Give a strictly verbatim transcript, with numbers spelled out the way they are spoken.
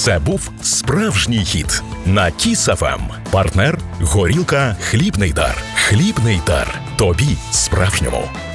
Це був справжній хіт на Кіс еф ем. Партнер – горілка «Хлібний дар». «Хлібний дар». Тобі справжньому.